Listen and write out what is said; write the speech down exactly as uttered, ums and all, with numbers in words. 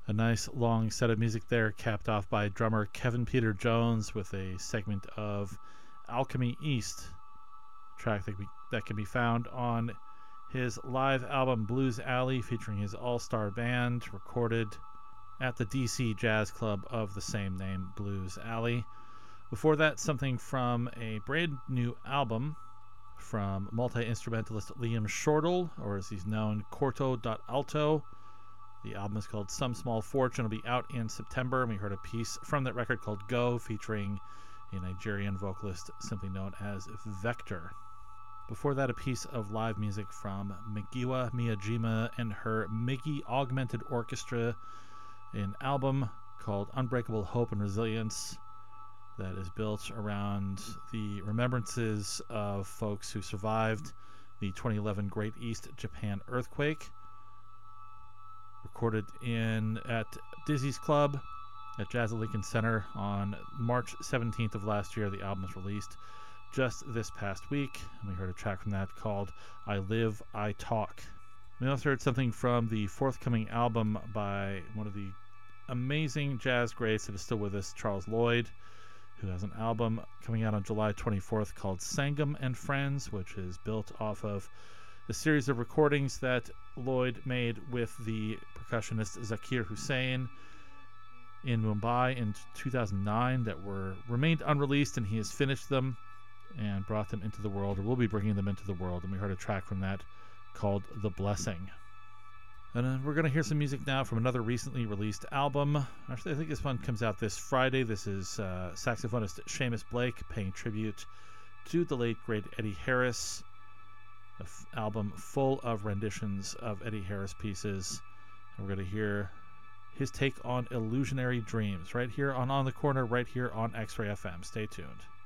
A nice long set of music there, capped off by drummer Kevin Peter Jones with a segment of Alchemy East, track that, be, that can be found on his live album Blues Alley, featuring his all-star band, recorded at the D C Jazz Club of the same name, Blues Alley. Before that, something from a brand new album from multi-instrumentalist Liam Shortall, or as he's known, Corto dot Alto. The album is called Some Small Fortune. It'll be out in September, and we heard a piece from that record called Go, featuring a Nigerian vocalist simply known as Vector. Before that, a piece of live music from Migiwa Miyajima and her Migi Augmented Orchestra, an album called Unbreakable Hope and Resilience that is built around the remembrances of folks who survived the twenty eleven Great East Japan earthquake. Recorded in at Dizzy's Club at Jazz at Lincoln Center on March seventeenth of last year. The album was released just this past week, and we heard a track from that called I Live, I Talk. We also heard something from the forthcoming album by one of the amazing jazz greats that is still with us, Charles Lloyd, who has an album coming out on July twenty-fourth called Sangam and Friends, which is built off of the series of recordings that Lloyd made with the percussionist Zakir Hussain in Mumbai in two thousand nine that were remained unreleased, and he has finished them and brought them into the world, or will be bringing them into the world. And we heard a track from that called The Blessing. And then we're going to hear some music now from another recently released album. Actually, I think this one comes out this Friday. This is uh, saxophonist Seamus Blake paying tribute to the late, great Eddie Harris. An f- album full of renditions of Eddie Harris pieces. And we're going to hear his take on Illusionary Dreams right here on On the Corner, right here on X-Ray F M. Stay tuned.